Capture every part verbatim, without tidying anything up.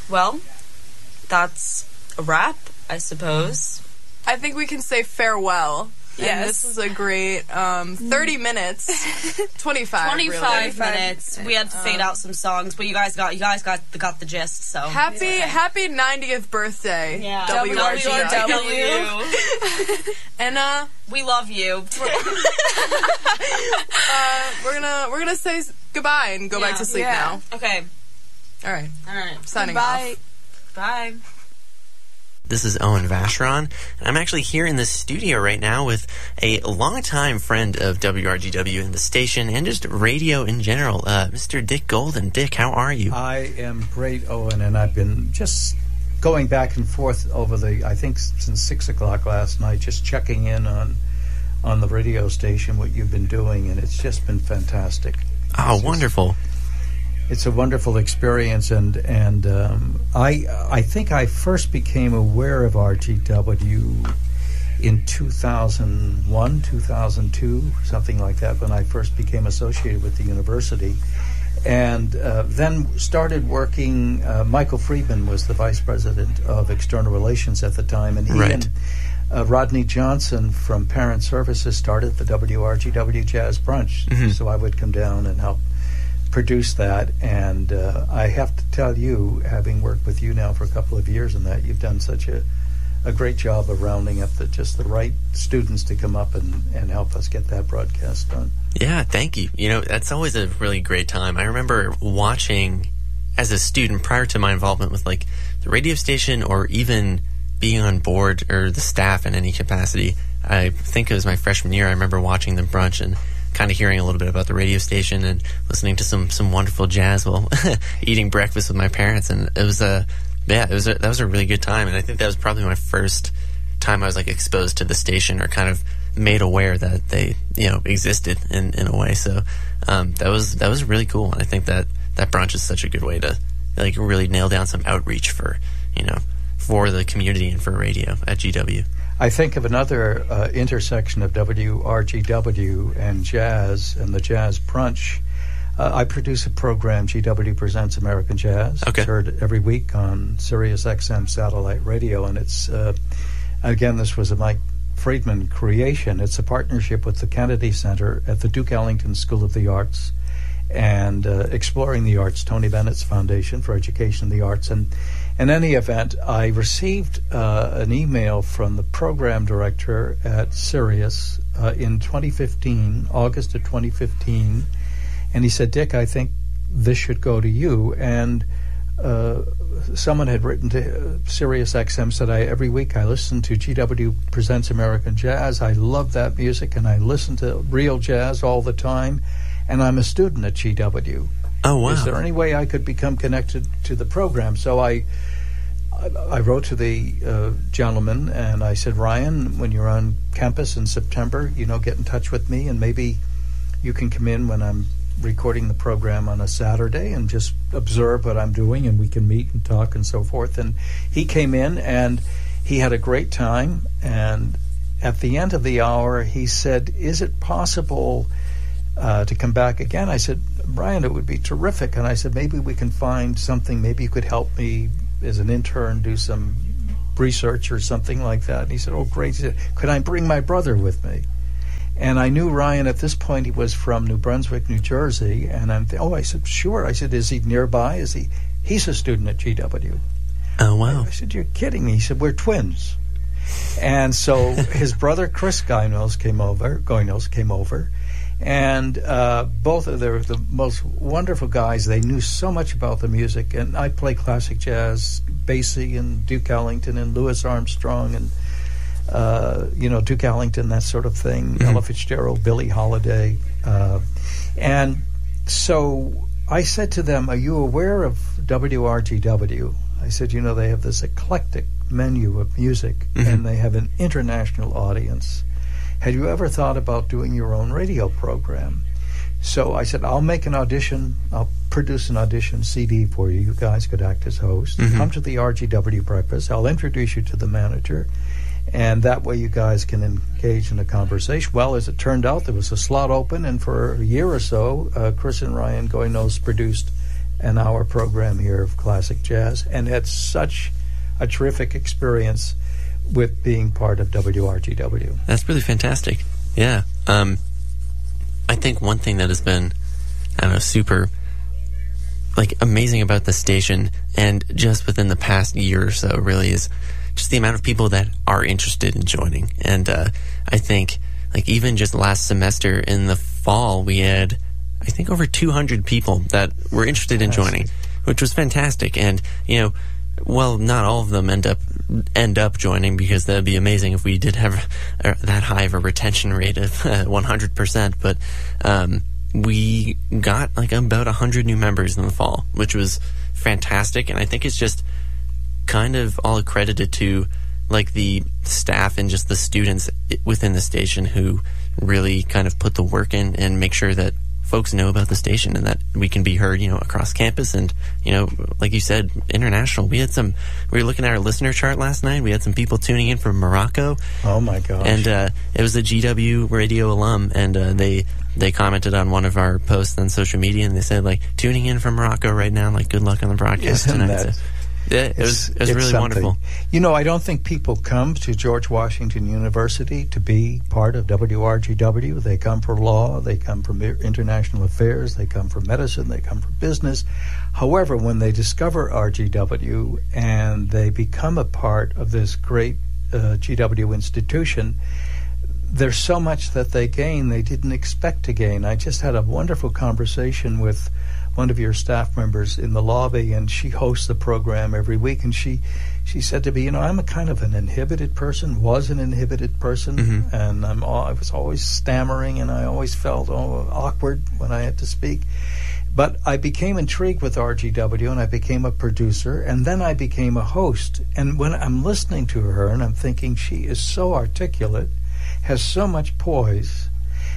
well, that's a wrap, I suppose. I think we can say farewell. Yes. And this was a great um, thirty minutes, twenty-five. twenty-five really. minutes. We had to fade um, out some songs, but you guys got you guys got the got the gist. So happy yeah. happy ninetieth birthday, yeah. W R G W. And uh, we love you. uh, we're gonna we're gonna say goodbye and go yeah. back to sleep yeah. now. Okay. All right. All right. Signing Bye. off. Bye. This is Owen Vacheron, and I'm actually here in the studio right now with a longtime friend of W R G W and the station and just radio in general, uh, Mister Dick Golden. Dick, how are you? I am great, Owen, and I've been just going back and forth over the, I think since six o'clock last night, just checking in on on the radio station, what you've been doing, and it's just been fantastic. Oh, it's wonderful. Just, It's a wonderful experience, and and um, I I think I first became aware of R G W in two thousand one, two thousand two, something like that, when I first became associated with the university, and uh, then started working. Uh, Michael Friedman was the vice president of external relations at the time, and he right. and uh, Rodney Johnson from Parent Services started the W R G W Jazz Brunch. Mm-hmm. So I would come down and help produce that, and uh, I have to tell you, having worked with you now for a couple of years and that, you've done such a, a great job of rounding up the, just the right students to come up and, and help us get that broadcast done. Yeah, thank you. You know, that's always a really great time. I remember watching as a student prior to my involvement with like the radio station or even being on board or the staff in any capacity. I think it was my freshman year. I remember watching the brunch and kind of hearing a little bit about the radio station and listening to some, some wonderful jazz while eating breakfast with my parents, and it was a yeah, it was a, that was a really good time, and I think that was probably my first time I was like exposed to the station or kind of made aware that they you know existed in, in a way. So um, that was that was really cool, and I think that that brunch is such a good way to like really nail down some outreach for you know for the community and for radio at G W. I think of another uh, intersection of W R G W and jazz and the Jazz Brunch. Uh, I produce a program, G W Presents American Jazz. Okay. It's heard every week on Sirius X M satellite radio, and it's, uh, again, this was a Mike Friedman creation. It's a partnership with the Kennedy Center at the Duke Ellington School of the Arts and uh, Exploring the Arts, Tony Bennett's Foundation for Education in the Arts. And in any event, I received uh, an email from the program director at Sirius uh, in twenty fifteen, August of twenty fifteen, and he said, Dick, I think this should go to you. And uh, someone had written to uh, Sirius X M, said, I every week I listen to G W Presents American Jazz. I love that music, and I listen to real jazz all the time, and I'm a student at G W. Oh, wow. Is there any way I could become connected to the program? So I I, I wrote to the uh, gentleman, and I said, Ryan, when you're on campus in September, you know, get in touch with me, and maybe you can come in when I'm recording the program on a Saturday and just observe what I'm doing, and we can meet and talk and so forth. And he came in, and he had a great time, and at the end of the hour, he said, is it possible uh, to come back again? I said, Brian, it would be terrific. And I said, maybe we can find something. Maybe you could help me as an intern do some research or something like that. And he said, oh, great. He said, could I bring my brother with me? And I knew Ryan at this point. He was from New Brunswick, New Jersey. And I'm th- oh, I said, sure. I said, is he nearby? Is he? He's a student at G W. Oh, wow. I said, you're kidding me. He said, we're twins. And so his brother, Chris Goynos, came over, Goynos came over. And uh, both of them were the most wonderful guys. They knew so much about the music. And I play classic jazz, Basie and Duke Ellington and Louis Armstrong and, uh, you know, Duke Ellington, that sort of thing, mm-hmm. Ella Fitzgerald, Billie Holiday. Uh, and so I said to them, are you aware of W R G W? I said, you know, they have this eclectic menu of music, mm-hmm. and they have an international audience. Had you ever thought about doing your own radio program? So I said, I'll make an audition. I'll produce an audition C D for you. You guys could act as hosts. Mm-hmm. Come to the R G W breakfast. I'll introduce you to the manager, and that way you guys can engage in a conversation. Well, as it turned out, there was a slot open, and for a year or so, uh, Chris and Ryan Goynos produced an hour program here of classic jazz, and had such a terrific experience with being part of W R G W. That's really fantastic. Yeah. Um, I think one thing that has been, I don't know, super, like, amazing about the station, and just within the past year or so, really, is just the amount of people that are interested in joining. And uh, I think, like, even just last semester in the fall, we had, I think, over two hundred people that were interested in joining, which was fantastic. And, you know, well, not all of them end up end up joining, because that'd be amazing if we did have a, that high of a retention rate of uh, one hundred percent. But um, we got like about one hundred new members in the fall, which was fantastic. And I think it's just kind of all accredited to like the staff and just the students within the station who really kind of put the work in and make sure that folks know about the station and that we can be heard, you know, across campus and, you know, like you said, international. We had some, we were looking at our listener chart last night. We had some people tuning in from Morocco. Oh my gosh. And uh, it was a G W radio alum, and uh, they they commented on one of our posts on social media, and they said, like, tuning in from Morocco right now, like, good luck on the broadcast Isn't tonight. that, so, yeah, it was, it was really something. wonderful. You know, I don't think people come to George Washington University to be part of W R G W. They come for law, they come for international affairs, they come for medicine, they come for business. However, when they discover R G W and they become a part of this great uh, G W institution, there's so much that they gain they didn't expect to gain. I just had a wonderful conversation with one of your staff members in the lobby, and she hosts the program every week, and she she said to me, you know, I'm a kind of an inhibited person, was an inhibited person, Mm-hmm. and I'm all, I was always stammering, and I always felt oh, awkward when I had to speak. But I became intrigued with R G W, and I became a producer, and then I became a host. And when I'm listening to her, and I'm thinking, she is so articulate, has so much poise,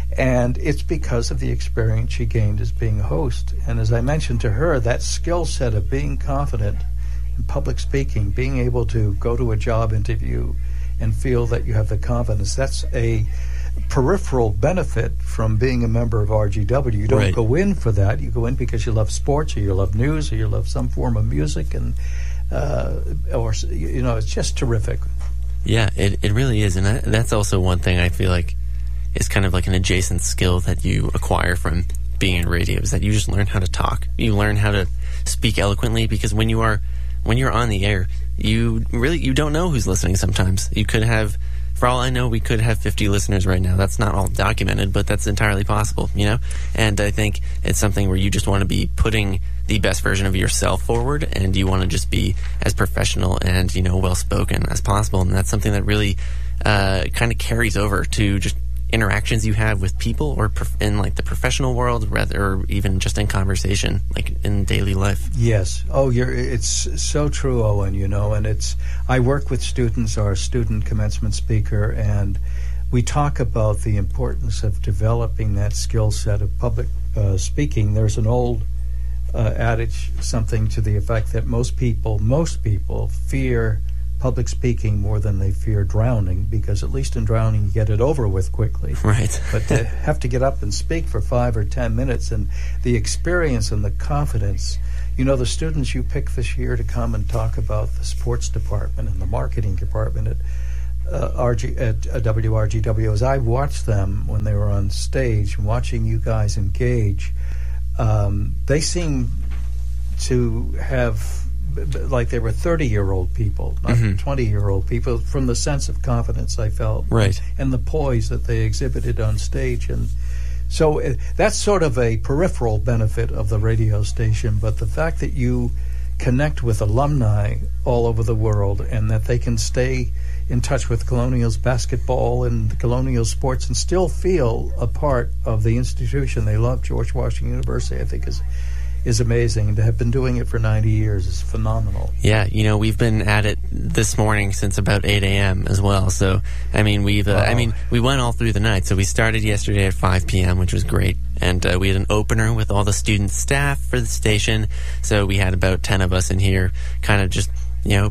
and it's because of the experience she gained as being a host. And as I mentioned to her, that skill set of being confident in public speaking, being able to go to a job interview and feel that you have the confidence, that's a peripheral benefit from being a member of R G W. You don't Right. go in for that. You go in because you love sports, or you love news, or you love some form of music, and uh, or you know, it's just terrific. Yeah, it, it really is. And that, that's also one thing I feel like is kind of like an adjacent skill that you acquire from being in radio, is that you just learn how to talk. You learn how to speak eloquently, because when you are when you're on the air, you really you don't know who's listening sometimes. You could have, for all I know, we could have fifty listeners right now. That's not all documented, but that's entirely possible, you know? And I think it's something where you just want to be putting the best version of yourself forward, and you want to just be as professional and, you know, well-spoken as possible. And that's something that really uh, kind of carries over to just interactions you have with people, or prof- in like the professional world, rather, or even just in conversation, like in daily life. Yes. Oh, you're. It's so true, Owen. You know, and it's. I work with students, our student commencement speaker, and we talk about the importance of developing that skill set of public uh, speaking. There's an old uh, adage, something to the effect that most people, most people fear public speaking more than they fear drowning, because at least in drowning you get it over with quickly. Right. But to have to get up and speak for five or ten minutes, and the experience and the confidence. You know, the students you pick this year to come and talk about the sports department and the marketing department at uh, R G at uh, W R G W, as I watched them when they were on stage, watching you guys engage, um, they seem to have, like they were thirty-year-old people, not Mhm. twenty-year-old people, from the sense of confidence I felt. Right. And the poise that they exhibited on stage. And so uh, that's sort of a peripheral benefit of the radio station, but the fact that you connect with alumni all over the world, and that they can stay in touch with Colonials basketball and Colonials sports and still feel a part of the institution they love, George Washington University, I think is is amazing. And to have been doing it for ninety years is phenomenal. Yeah, you know, we've been at it this morning since about eight a.m. as well. So, I mean, we've, uh, Wow. I mean, we went all through the night. So we started yesterday at five p.m., which was great. And uh, we had an opener with all the student staff for the station. So we had about ten of us in here, kind of just, you know,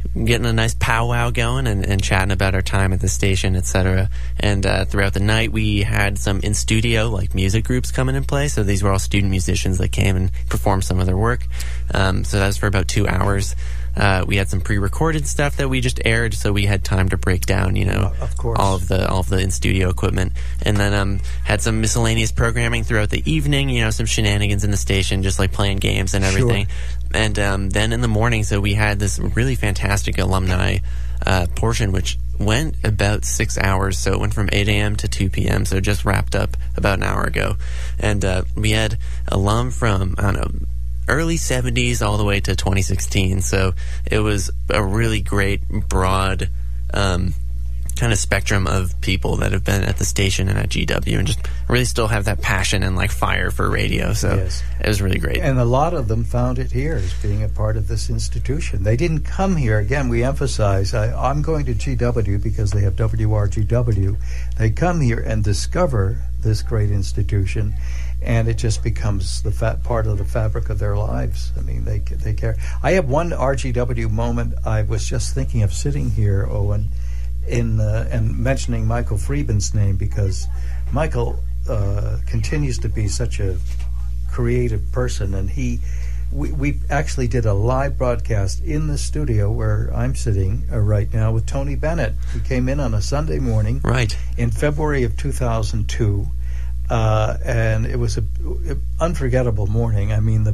getting a nice powwow going and, and chatting about our time at the station, et cetera. And uh, throughout the night, we had some in-studio, like, music groups coming in play. So these were all student musicians that came and performed some of their work. Um, so that was for about two hours. Uh, we had some pre-recorded stuff that we just aired, so we had time to break down, you know, uh, of course. all of the all of the in-studio equipment, and then um, had some miscellaneous programming throughout the evening. You know, some shenanigans in the station, just like playing games and everything. Sure. And um, then in the morning, so we had this really fantastic alumni uh, portion, which went about six hours. So it went from eight a.m. to two p.m. So it just wrapped up about an hour ago, and uh, we had alum from, I don't know, early seventies all the way to twenty sixteen. So it was a really great, broad um, kind of spectrum of people that have been at the station and at G W and just really still have that passion and like fire for radio. So yes. It was really great. And a lot of them found it here as being a part of this institution. They didn't come here. Again, we emphasize, I, I'm going to G W because they have W R G W. They come here and discover this great institution, and it just becomes the fat part of the fabric of their lives. I mean, they they care. I have one R G W moment. I was just thinking of sitting here, Owen, in uh, and mentioning Michael Freeman's name, because Michael uh, continues to be such a creative person, and he we, we actually did a live broadcast in the studio where I'm sitting uh, right now with Tony Bennett. He came in on a Sunday morning, right, in February of two thousand two. Uh, and it was an unforgettable morning. I mean, the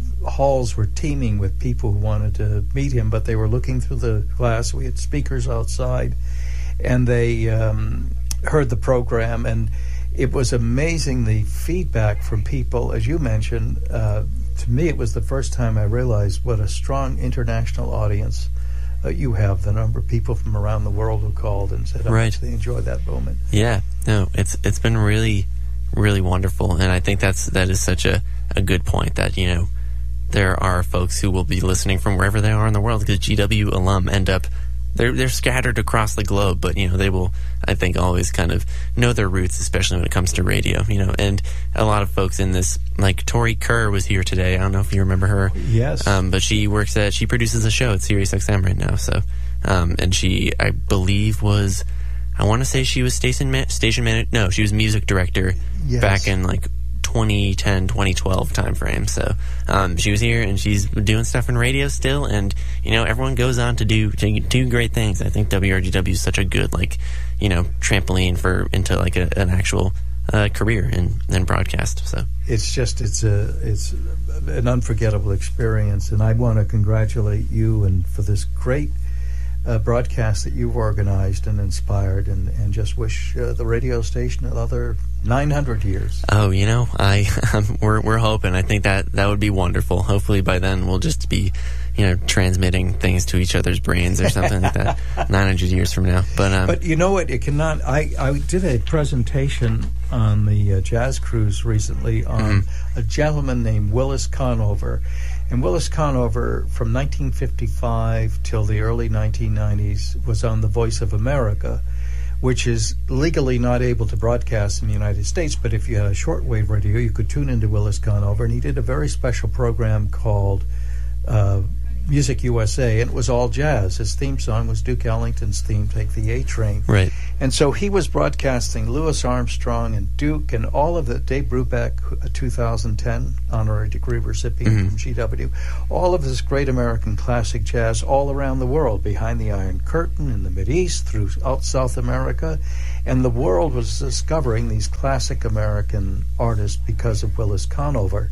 halls were teeming with people who wanted to meet him, but they were looking through the glass. We had speakers outside, and they um, heard the program, and it was amazing, the feedback from people. As you mentioned, uh, to me it was the first time I realized what a strong international audience uh, you have, the number of people from around the world who called and said how right. much they enjoyed that moment. Yeah, no, it's it's been really... really wonderful, and I think that's that is such a, a good point, that, you know, there are folks who will be listening from wherever they are in the world, because G W alum end up they're they're scattered across the globe, but, you know, they will, I think, always kind of know their roots, especially when it comes to radio, you know. And a lot of folks in this, like Tori Kerr was here today. I don't know if you remember her. Yes. Um, but she works at she produces a show at Sirius X M right now. So, um, and she, I believe, was. I want to say she was station ma- station manager. No, she was music director yes. back in like twenty ten, twenty twelve time frame. So um, she was here, and she's doing stuff in radio still. And, you know, everyone goes on to do to do great things. I think W R G W is such a good, like, you know, trampoline for into like a, an actual uh, career in, in broadcast. So it's just it's a it's an unforgettable experience, and I want to congratulate you and for this great Uh, broadcast that you've organized and inspired, and, and just wish uh, the radio station another nine hundred years. Oh, you know, I um, we're we're hoping. I think that that would be wonderful. Hopefully by then we'll just be, you know, transmitting things to each other's brains or something like that. nine hundred years from now. But um, but you know what? It cannot. I I did a presentation on the uh, Jazz Cruise recently on mm-hmm. a gentleman named Willis Conover. And Willis Conover, from nineteen fifty-five till the early nineteen nineties, was on The Voice of America, which is legally not able to broadcast in the United States, but if you had a shortwave radio, you could tune into Willis Conover, and he did a very special program called uh, Music U S A, and it was all jazz. His theme song was Duke Ellington's theme, Take the A Train. Right. And so he was broadcasting Louis Armstrong and Duke and all of the, Dave Brubeck, a two thousand ten honorary degree recipient mm-hmm. from G W, all of this great American classic jazz all around the world, behind the Iron Curtain, in the Mideast, throughout South America. And the world was discovering these classic American artists because of Willis Conover.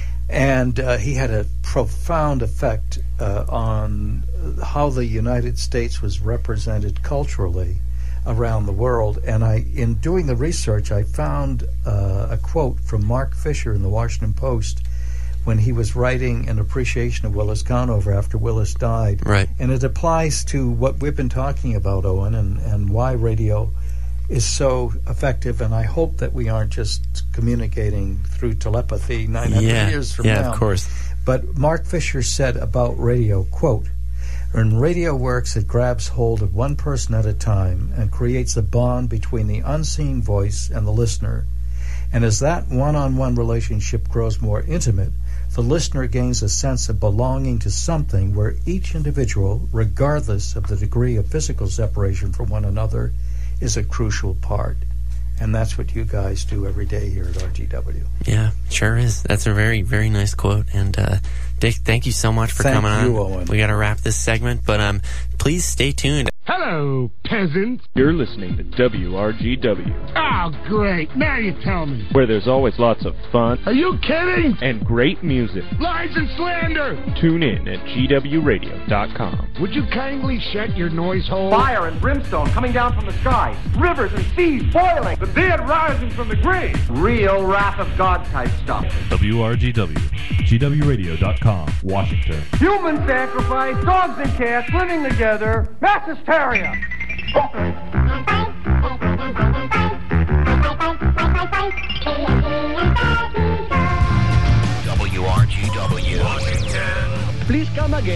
And uh, he had a profound effect uh, on how the United States was represented culturally around the world. And I, in doing the research, I found uh, a quote from Mark Fisher in the Washington Post when he was writing an appreciation of Willis Conover after Willis died. Right. And it applies to what we've been talking about, Owen, and, and why radio is so effective, and I hope that we aren't just communicating through telepathy nine hundred yeah, years from yeah, now. Yeah, of course. But Mark Fisher said about radio, quote, "When radio works, it grabs hold of one person at a time and creates a bond between the unseen voice and the listener. And as that one-on-one relationship grows more intimate, the listener gains a sense of belonging to something where each individual, regardless of the degree of physical separation from one another, is a crucial part. And that's what you guys do every day here at R G W. Yeah, sure is. That's a very, very nice quote. And uh, Dick, thank you so much for thank coming you, on. Owen. We got to wrap this segment, but um, please stay tuned. Hello, peasants. You're listening to W R G W, Oh, great. Now you tell me. where there's always lots of fun Are you kidding? and great music. Lies and slander. Tune in at G W radio dot com. Would you kindly shut your noise hole? Fire and brimstone coming down from the sky. Rivers and seas boiling. The dead rising from the grave. Real wrath of God type stuff. W R G W, G W radio dot com, Washington. Human sacrifice. Dogs and cats living together. Mass hysteria. W R G W Washington. Please come again.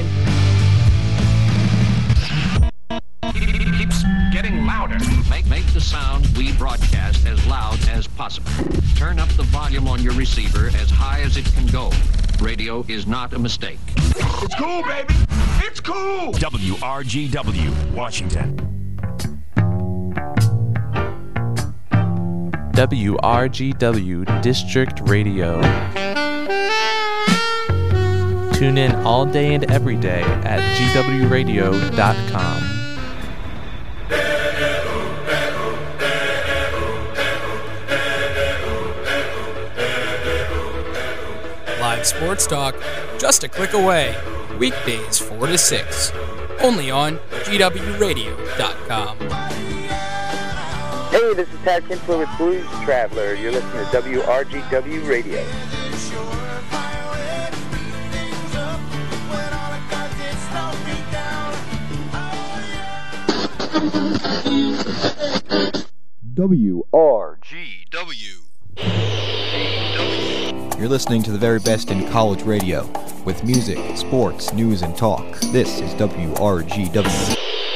Keeps getting louder. Make make the sound we broadcast as loud as possible. Turn up the volume on your receiver as high as it can go. Radio is not a mistake. It's cool, baby. It's cool. W R G W, Washington. W R G W District Radio. Tune in all day and every day at G W radio dot com. Live sports talk, just a click away. Weekdays four to six. Only on G W radio dot com. Hey, this is Tad Kinsler with Blues Traveler. You're listening to W R G W Radio. W R G W. You're listening to the very best in college radio with music, sports, news, and talk. This is W R G W.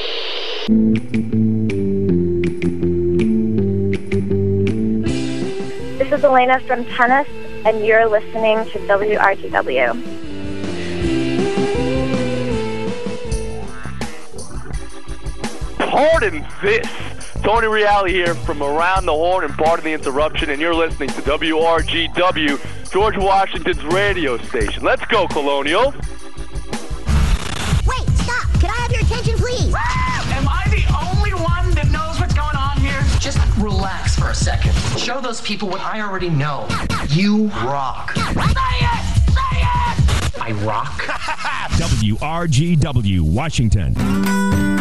This is Elena from Tennis, and you're listening to W R G W. Pardon this. Tony Reale here from Around the Horn and Pardon the Interruption, and you're listening to W R G W, George Washington's radio station. Let's go, Colonial. Wait, stop. Can I have your attention, please? Am I the only one that knows what's going on here? Just relax for a second. Show those people what I already know. You rock. Say it! Say it! I rock. W R G W, Washington.